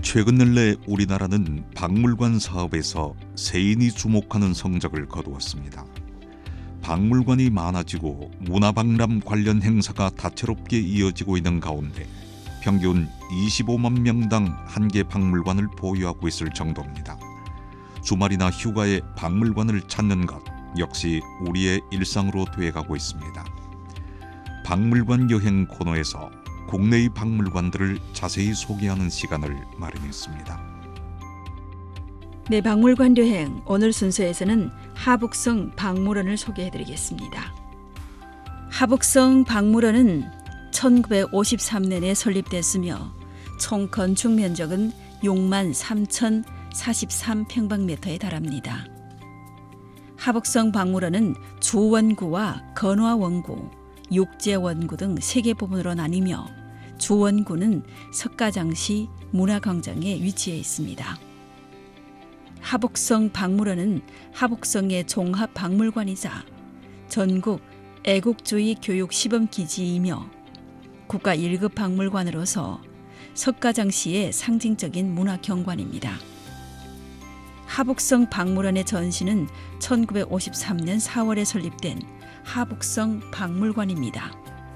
최근 근래 우리나라는 박물관 사업에서 세인이 주목하는 성적을 거두었습니다. 박물관이 많아지고 문화박람 관련 행사가 다채롭게 이어지고 있는 가운데 평균 25만 명당 한 개 박물관을 보유하고 있을 정도입니다. 주말이나 휴가에 박물관을 찾는 것 역시 우리의 일상으로 되어가고 있습니다. 박물관 여행 코너에서 국내의 박물관들을 자세히 소개하는 시간을 마련했습니다. 네, 박물관 여행 오늘 순서에서는 하북성 박물원을 소개해드리겠습니다. 하북성 박물원은 1953년에 설립됐으며 총 건축 면적은 6만 3,043평방미터에 달합니다. 하북성 박물원은 주원구와 건화원구, 육제원구 등 3개 부분으로 나뉘며 주원구는 석가장시 문화광장에 위치해 있습니다. 하북성 박물원은 하북성의 종합박물관이자 전국 애국주의 교육 시범기지이며 국가 1급 박물관으로서 석가장시의 상징적인 문화경관입니다. 하북성 박물원의 전시는 1953년 4월에 설립된 하북성 박물관입니다.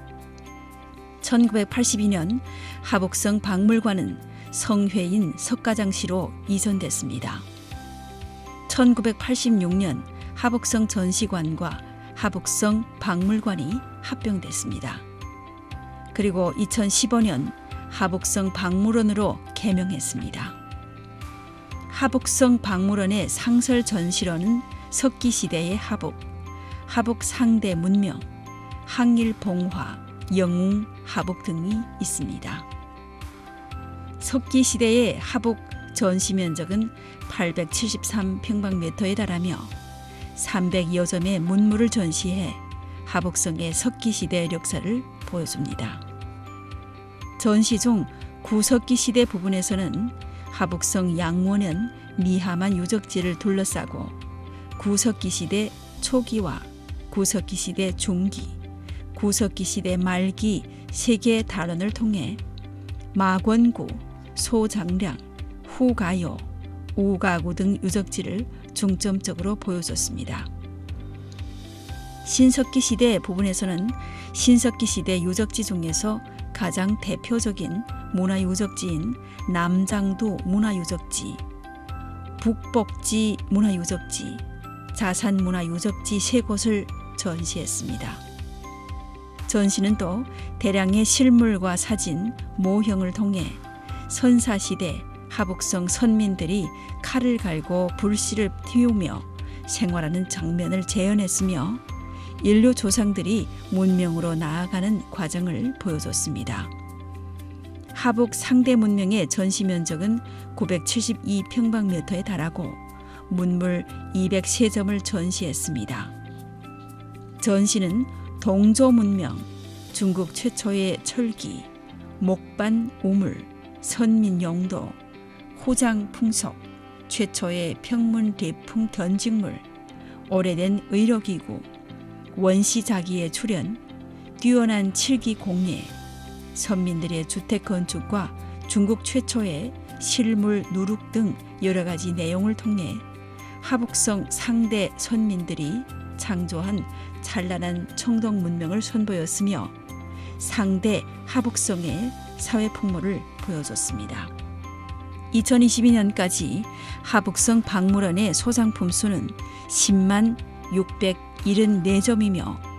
1982년 하북성 박물관은 성회인 석가장시로 이전됐습니다. 1986년 하북성 전시관과 하북성 박물관이 합병됐습니다. 그리고 2015년 하북성 박물원으로 개명했습니다. 하북성 박물원의 상설 전시로는 석기시대의 하북, 하북 상대 문명, 항일 봉화, 영웅 하북 등이 있습니다. 석기시대의 하북 전시 면적은 873평방미터에 달하며 300여 점의 문물을 전시해 하북성의 석기시대 역사를 보여줍니다. 전시 중 구석기시대 부분에서는 하북성 양원현 미하만 유적지를 둘러싸고 구석기시대 초기와 구석기시대 중기, 구석기시대 말기 3개의 단원을 통해 마권구, 소장량, 후가요, 우가구 등 유적지를 중점적으로 보여줬습니다. 신석기시대 부분에서는 신석기시대 유적지 중에서 가장 대표적인 문화유적지인 남장도 문화유적지, 북복지 문화유적지, 자산문화유적지 3곳을 전시했습니다. 전시는 또 대량의 실물과 사진, 모형을 통해 선사시대 하북성 선민들이 칼을 갈고 불씨를 틔우며 생활하는 장면을 재현했으며 인류 조상들이 문명으로 나아가는 과정을 보여줬습니다. 하북 상대 문명의 전시 면적은 972평방미터에 달하고 문물 203점을 전시했습니다. 전시는 동조 문명, 중국 최초의 철기, 목반 우물, 선민 용도, 호장 풍속, 최초의 평문 대풍 견직물, 오래된 의료기구, 원시자기의 출현, 뛰어난 칠기 공예, 선민들의 주택 건축과 중국 최초의 실물 누룩 등 여러 가지 내용을 통해 하북성 상대 선민들이 창조한 찬란한 청동 문명을 선보였으며 상대 하북성의 사회 풍모를 보여줬습니다. 2022년까지 하북성 박물원의 소장품 수는 10만 674점이며